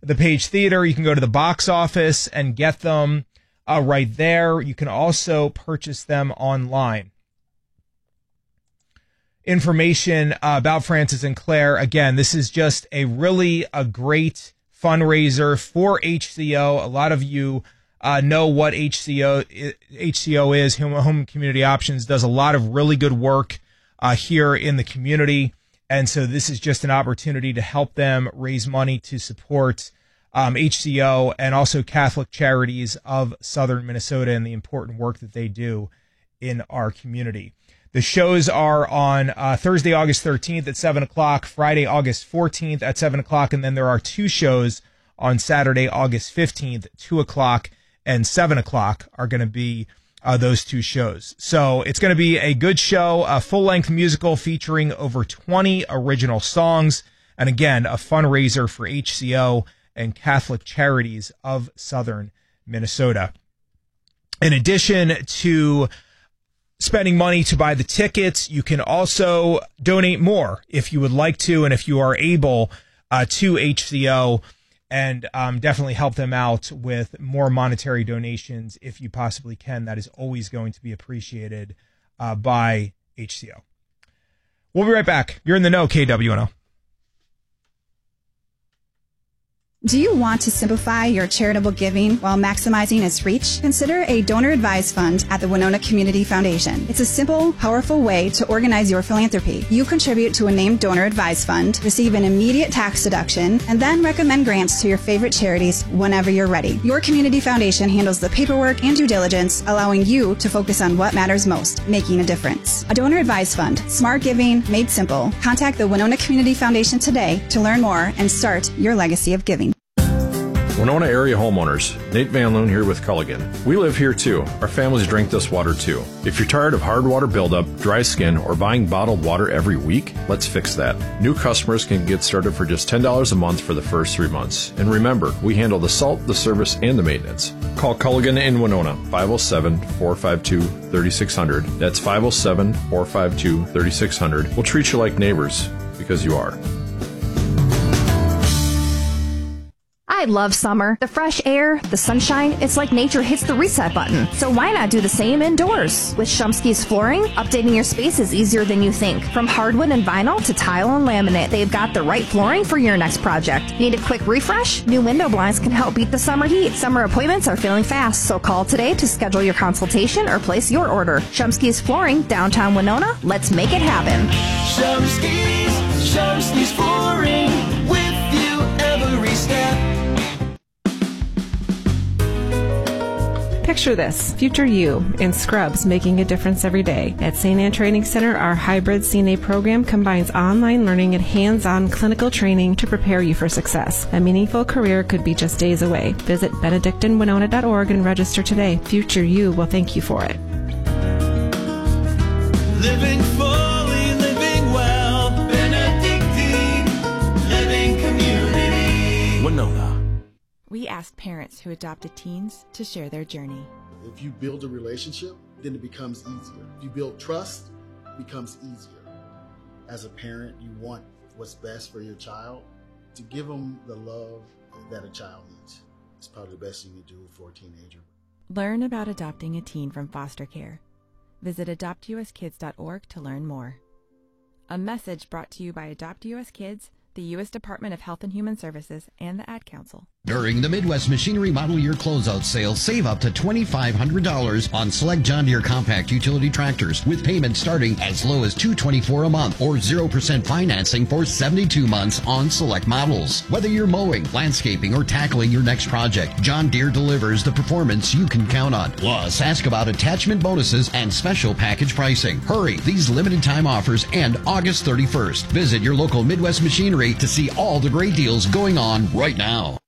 the Page Theater. You can go to the box office and get them right there. You can also purchase them online. Information about Francis and Claire. Again, this is just a great fundraiser for HCO. A lot of you know what HCO is. Home Community Options does a lot of really good work here in the community. And so this is just an opportunity to help them raise money to support HCO and also Catholic Charities of Southern Minnesota and the important work that they do in our community. The shows are on Thursday, August 13th at 7 o'clock, Friday, August 14th at 7 o'clock, and then there are 2 shows on Saturday, August 15th, 2 o'clock and 7 o'clock are going to be those 2 shows. So it's going to be a good show, a full-length musical featuring over 20 original songs, and again, a fundraiser for HCO and Catholic Charities of Southern Minnesota. In addition to spending money to buy the tickets, you can also donate more if you would like to and if you are able to HCO, and definitely help them out with more monetary donations if you possibly can. That is always going to be appreciated by HCO. We'll be right back. You're in the know, KWNO. Do you want to simplify your charitable giving while maximizing its reach? Consider a donor-advised fund at the Winona Community Foundation. It's a simple, powerful way to organize your philanthropy. You contribute to a named donor-advised fund, receive an immediate tax deduction, and then recommend grants to your favorite charities whenever you're ready. Your community foundation handles the paperwork and due diligence, allowing you to focus on what matters most, making a difference. A donor-advised fund, smart giving made simple. Contact the Winona Community Foundation today to learn more and start your legacy of giving. Winona area homeowners, Nate Van Loon here with Culligan. We live here too. Our families drink this water too. If you're tired of hard water buildup, dry skin, or buying bottled water every week, let's fix that. New customers can get started for just $10 a month for the first 3 months. And remember, we handle the salt, the service, and the maintenance. Call Culligan in Winona, 507-452-3600. That's 507-452-3600. We'll treat you like neighbors, because you are. I love summer. The fresh air, the sunshine, it's like nature hits the reset button. So why not do the same indoors? With Shumsky's Flooring, updating your space is easier than you think. From hardwood and vinyl to tile and laminate, they've got the right flooring for your next project. Need a quick refresh? New window blinds can help beat the summer heat. Summer appointments are filling fast, so call today to schedule your consultation or place your order. Shumsky's Flooring, downtown Winona. Let's make it happen. Shumsky's Flooring, with you every step. Picture this, future you in scrubs making a difference every day. At St. Anne Training Center, our hybrid CNA program combines online learning and hands-on clinical training to prepare you for success. A meaningful career could be just days away. Visit benedictinwinona.org and register today. Future you will thank you for it. Living fully, living well. Benedictine Living Community. Winona. We asked parents who adopted teens to share their journey. If you build a relationship, then it becomes easier. If you build trust, it becomes easier. As a parent, you want what's best for your child. To give them the love that a child needs. It's probably the best thing you do for a teenager. Learn about adopting a teen from foster care. Visit adoptuskids.org to learn more. A message brought to you by Adopt US Kids, the U.S. Department of Health and Human Services, and the Ad Council. During the Midwest Machinery Model Year Closeout Sale, save up to $2,500 on select John Deere compact utility tractors with payments starting as low as $224 a month or 0% financing for 72 months on select models. Whether you're mowing, landscaping, or tackling your next project, John Deere delivers the performance you can count on. Plus, ask about attachment bonuses and special package pricing. Hurry, these limited time offers end August 31st. Visit your local Midwest Machinery to see all the great deals going on right now.